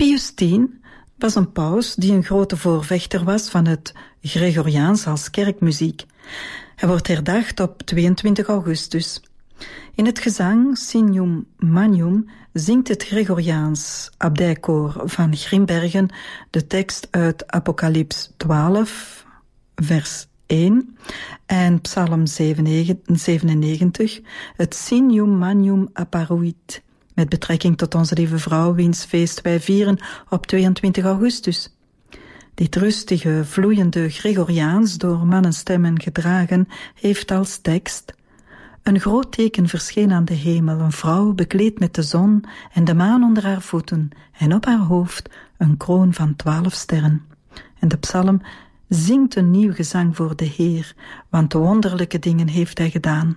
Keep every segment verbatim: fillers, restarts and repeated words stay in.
Pius X was een paus die een grote voorvechter was van het Gregoriaans als kerkmuziek. Hij wordt herdacht op tweeëntwintig augustus. In het gezang Signum Magnum zingt het Gregoriaans abdijkoor van Grimbergen de tekst uit Apocalyps twaalf, vers één en Psalm zevenennegentig, het Signum Magnum apparuit, met betrekking tot onze lieve vrouw, wiens feest wij vieren op tweeëntwintig augustus. Dit rustige, vloeiende Gregoriaans, door mannenstemmen gedragen, heeft als tekst: een groot teken verscheen aan de hemel, een vrouw bekleed met de zon en de maan onder haar voeten, en op haar hoofd een kroon van twaalf sterren. En de psalm zingt een nieuw gezang voor de Heer, want wonderlijke dingen heeft hij gedaan.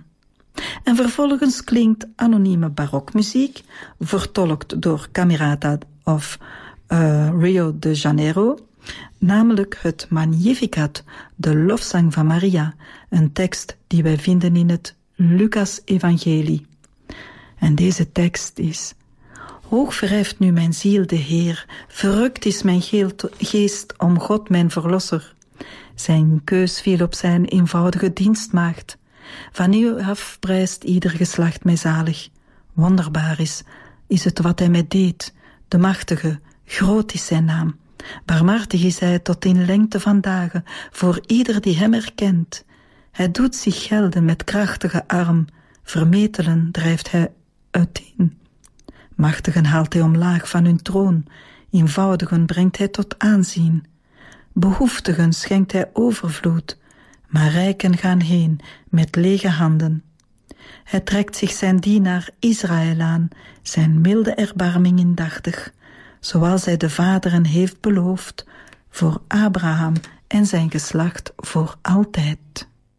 En vervolgens klinkt anonieme barokmuziek, vertolkt door Camerata of uh, Rio de Janeiro, namelijk het Magnificat, de lofzang van Maria, een tekst die wij vinden in het Lucas-evangelie. En deze tekst is: hoog verheft nu mijn ziel de Heer, verrukt is mijn geest om God mijn verlosser. Zijn keus viel op zijn eenvoudige dienstmaagd. Van u af prijst ieder geslacht mij zalig. Wonderbaar is, is het wat hij mij deed. De machtige, groot is zijn naam. Barmhartig is hij tot in lengte van dagen, voor ieder die hem erkent. Hij doet zich gelden met krachtige arm, vermetelen drijft hij uiteen. Machtigen haalt hij omlaag van hun troon, eenvoudigen brengt hij tot aanzien. Behoeftigen schenkt hij overvloed, maar rijken gaan heen met lege handen. Hij trekt zich zijn dienaar Israël aan, zijn milde erbarming indachtig, zoals hij de vaderen heeft beloofd, voor Abraham en zijn geslacht voor altijd.